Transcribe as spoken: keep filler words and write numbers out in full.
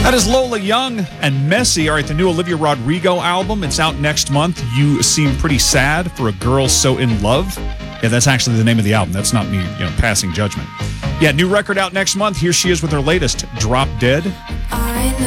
That is Lola Young and Messy. All right, the new Olivia Rodrigo album. It's out next month. You Seem Pretty Sad for a Girl So In Love. Yeah, that's actually the name of the album. That's not me, you know, passing judgment. Yeah, new record out next month. Here she is with her latest, Drop Dead. I know.